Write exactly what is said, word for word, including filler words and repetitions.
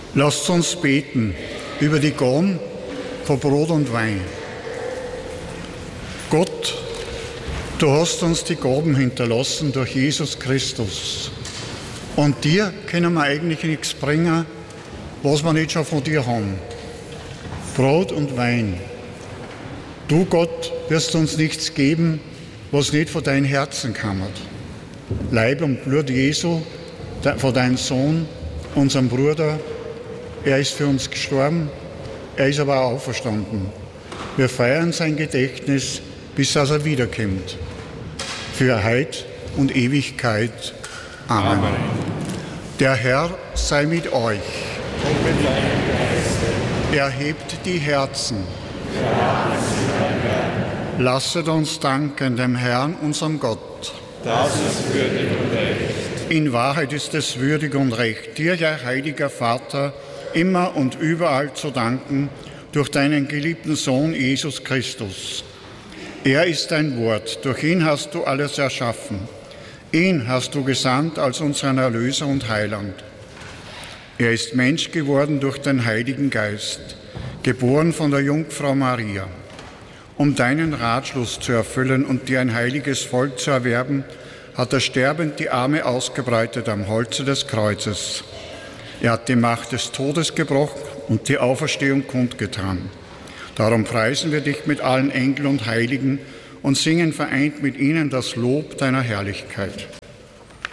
Lasst uns beten über die Gaben von Brot und Wein. Gott, du hast uns die Gaben hinterlassen durch Jesus Christus. Und dir können wir eigentlich nichts bringen, was wir nicht schon von dir haben. Brot und Wein. Du, Gott, wirst uns nichts geben, was nicht von deinem Herzen kommt. Leib und Blut Jesu, von deinem Sohn, unserem Bruder, er ist für uns gestorben, er ist aber auch auferstanden. Wir feiern sein Gedächtnis, bis er wiederkommt. Für Heid und Ewigkeit. Amen. Amen. Der Herr sei mit euch. Und mit deinem Geiste. Erhebt die Herzen. Ja, Lasset uns danken dem Herrn, unserem Gott. das ist würdig und recht. In Wahrheit ist es würdig und recht, dir, ja heiliger Vater, immer und überall zu danken durch deinen geliebten Sohn Jesus Christus. Er ist dein Wort, durch ihn hast du alles erschaffen. Ihn hast du gesandt als unseren Erlöser und Heiland. Er ist Mensch geworden durch den Heiligen Geist, geboren von der Jungfrau Maria. Um deinen Ratschluss zu erfüllen und dir ein heiliges Volk zu erwerben, hat er sterbend die Arme ausgebreitet am Holze des Kreuzes. Er hat die Macht des Todes gebrochen und die Auferstehung kundgetan. Darum preisen wir dich mit allen Engeln und Heiligen und singen vereint mit ihnen das Lob deiner Herrlichkeit.